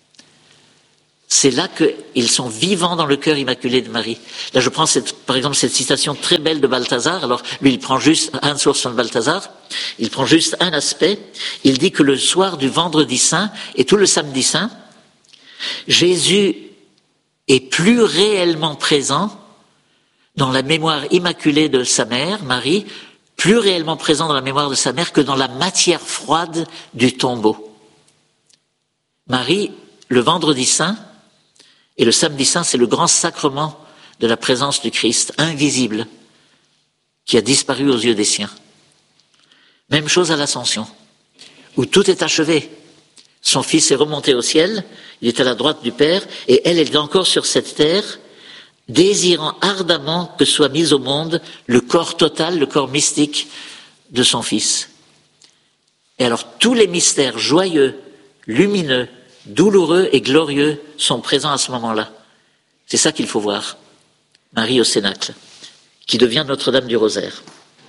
Speaker 1: c'est là qu'ils sont vivants dans le cœur immaculé de Marie. Là, je prends cette, par exemple cette citation très belle de Balthazar. Alors, lui, il prend juste un source de Balthazar. Il prend juste un aspect. Il dit que le soir du vendredi saint et tout le samedi saint, Jésus est plus réellement présent dans la mémoire immaculée de sa mère, Marie, plus réellement présent dans la mémoire de sa mère que dans la matière froide du tombeau. Marie, le vendredi saint, et le samedi saint, c'est le grand sacrement de la présence du Christ, invisible, qui a disparu aux yeux des siens. Même chose à l'Ascension, où tout est achevé. Son Fils est remonté au ciel, il est à la droite du Père, et elle est encore sur cette terre, désirant ardemment que soit mis au monde le corps total, le corps mystique de son Fils. Et alors tous les mystères joyeux, lumineux, douloureux et glorieux sont présents à ce moment-là. C'est ça qu'il faut voir. Marie au Cénacle, qui devient Notre-Dame du Rosaire.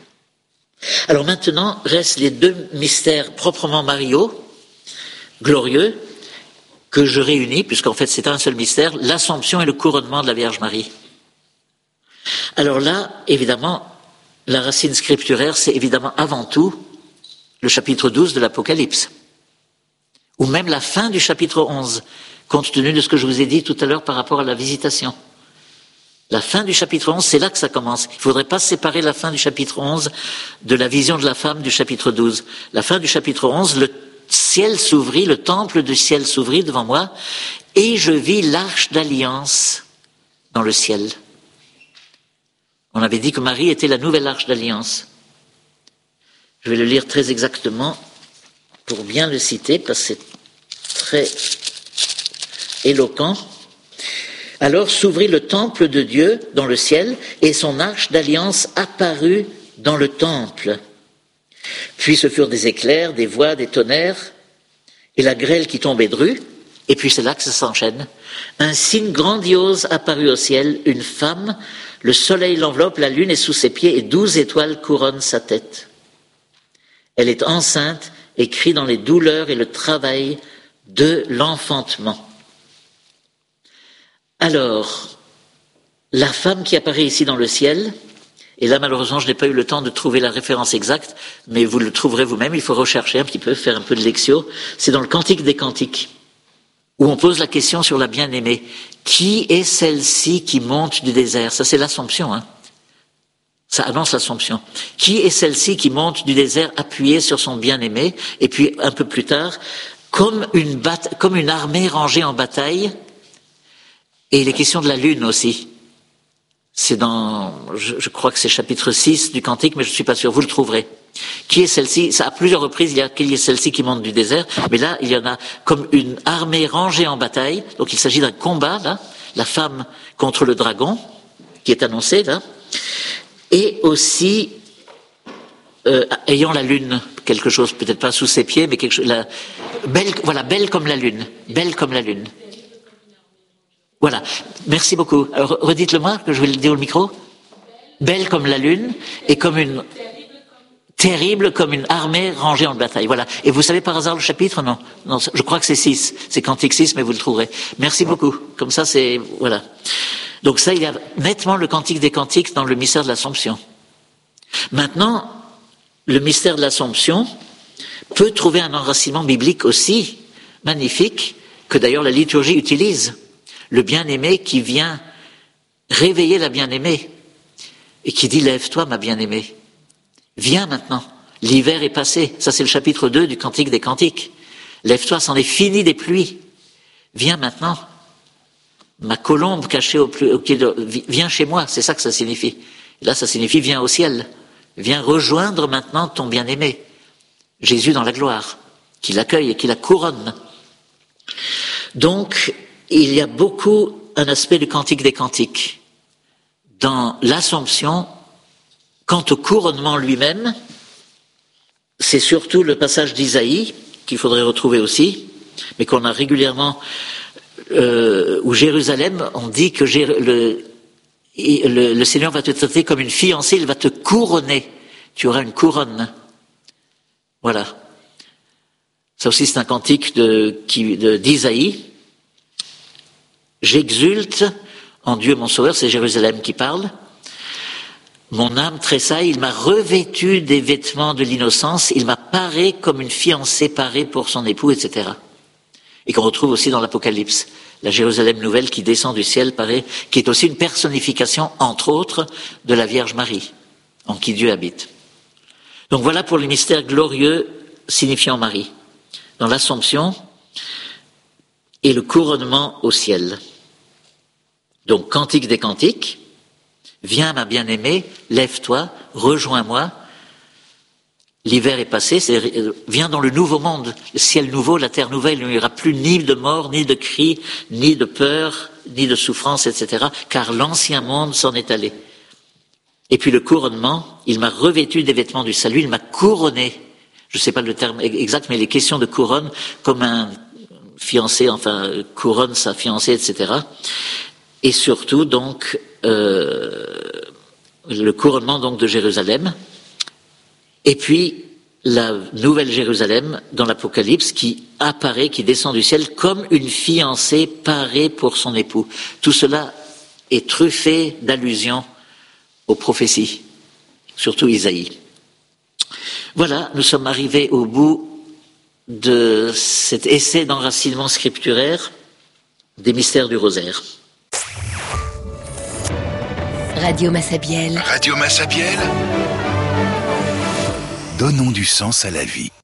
Speaker 1: Alors maintenant, restent les deux mystères proprement mariaux, glorieux, que je réunis, puisqu'en fait c'est un seul mystère, l'Assomption et le couronnement de la Vierge Marie. Alors là, évidemment, la racine scripturaire, c'est évidemment avant tout le chapitre douze de l'Apocalypse. Ou même la fin du chapitre onze, compte tenu de ce que je vous ai dit tout à l'heure par rapport à la visitation. La fin du chapitre onze, c'est là que ça commence. Il ne faudrait pas séparer la fin du chapitre onze de la vision de la femme du chapitre douze. La fin du chapitre onze, le ciel s'ouvrit, le temple du ciel s'ouvrit devant moi, et je vis l'arche d'alliance dans le ciel. On avait dit que Marie était la nouvelle arche d'alliance. Je vais le lire très exactement pour bien le citer, parce que c'est très éloquent. Alors s'ouvrit le temple de Dieu dans le ciel, et son arche d'alliance apparut dans le temple. Puis ce furent des éclairs, des voix, des tonnerres, et la grêle qui tombait dru, et puis c'est là que ça s'enchaîne. Un signe grandiose apparut au ciel, une femme, le soleil l'enveloppe, la lune est sous ses pieds, et douze étoiles couronnent sa tête. Elle est enceinte, et crie dans les douleurs et le travail de l'enfantement. Alors, la femme qui apparaît ici dans le ciel, et là malheureusement je n'ai pas eu le temps de trouver la référence exacte, mais vous le trouverez vous-même, il faut rechercher un petit peu, faire un peu de lectio, c'est dans le Cantique des Cantiques, où on pose la question sur la bien-aimée. Qui est celle-ci qui monte du désert? Ça c'est l'Assomption, hein. Ça annonce l'Assomption. Qui est celle-ci qui monte du désert appuyée sur son bien-aimé? Et puis, un peu plus tard, comme une, bat- comme une armée rangée en bataille, et il est question de la lune aussi. C'est dans, je, je crois que c'est chapitre six du Cantique, mais je ne suis pas sûr, vous le trouverez. Qui est celle-ci? Ça, à plusieurs reprises, il y a qui est celle-ci qui monte du désert, mais là, il y en a comme une armée rangée en bataille, donc il s'agit d'un combat, là, la femme contre le dragon, qui est annoncé, là. Et aussi euh, ayant la lune, quelque chose, peut-être pas sous ses pieds, mais quelque chose, la, belle, voilà, belle comme la lune, belle comme la lune. Voilà, merci beaucoup. Alors, redites-le-moi, que je vais le dire au micro. Belle comme la lune, et comme une, terrible comme une armée rangée en bataille. Voilà. Et vous savez par hasard le chapitre? Non, non, je crois que c'est six. C'est Cantique six, mais vous le trouverez. Merci beaucoup. Comme ça, c'est, voilà. Donc ça, il y a nettement le Cantique des Cantiques dans le mystère de l'Assomption. Maintenant, le mystère de l'Assomption peut trouver un enracinement biblique aussi magnifique, que d'ailleurs la liturgie utilise. Le bien-aimé qui vient réveiller la bien-aimée et qui dit « Lève-toi, ma bien-aimée. Viens maintenant. L'hiver est passé. » Ça, c'est le chapitre deux du Cantique des Cantiques. « Lève-toi, c'en est fini des pluies. Viens maintenant. » Ma colombe cachée au, plus, au pied de... Viens chez moi, c'est ça que ça signifie. Et là, ça signifie viens au ciel. Viens rejoindre maintenant ton bien-aimé. Jésus dans la gloire, qui l'accueille et qui la couronne. Donc, il y a beaucoup un aspect du Cantique des Cantiques. Dans l'Assomption, quant au couronnement lui-même, c'est surtout le passage d'Isaïe, qu'il faudrait retrouver aussi, mais qu'on a régulièrement... Euh, où Jérusalem, on dit que Jér- le, et le, le Seigneur va te traiter comme une fiancée, il va te couronner. Tu auras une couronne. Voilà. Ça aussi, c'est un cantique de, qui, de, d'Isaïe. J'exulte en Dieu mon Sauveur, c'est Jérusalem qui parle. Mon âme tressaille, il m'a revêtu des vêtements de l'innocence, il m'a paré comme une fiancée parée pour son époux, et cetera. Et qu'on retrouve aussi dans l'Apocalypse. La Jérusalem nouvelle qui descend du ciel, parée, qui est aussi une personnification, entre autres, de la Vierge Marie, en qui Dieu habite. Donc voilà pour le mystère glorieux signifiant Marie, dans l'Assomption et le couronnement au ciel. Donc, cantique des cantiques, viens ma bien-aimée, lève-toi, rejoins-moi. L'hiver est passé, c'est, viens dans le nouveau monde, le ciel nouveau, la terre nouvelle, il n'y aura plus ni de mort, ni de cris, ni de peur, ni de souffrance, et cetera, car l'ancien monde s'en est allé. Et puis le couronnement, il m'a revêtu des vêtements du salut, il m'a couronné. Je ne sais pas le terme exact, mais les questions de couronne, comme un fiancé, enfin, couronne sa fiancée, et cetera. Et surtout, donc, euh, le couronnement, donc, de Jérusalem. Et puis, la nouvelle Jérusalem, dans l'Apocalypse, qui apparaît, qui descend du ciel, comme une fiancée parée pour son époux. Tout cela est truffé d'allusions aux prophéties, surtout Isaïe. Voilà, nous sommes arrivés au bout de cet essai d'enracinement scripturaire des mystères du rosaire.
Speaker 2: Radio Massabielle.
Speaker 3: Radio Massabielle. Donnons du sens à la vie.